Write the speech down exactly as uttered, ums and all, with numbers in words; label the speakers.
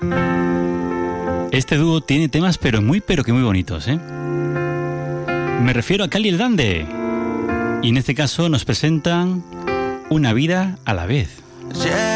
Speaker 1: Este dúo tiene temas pero muy pero que muy bonitos, ¿eh? Me refiero a Cali el Dande. Y en este caso nos presentan Una vida a la vez.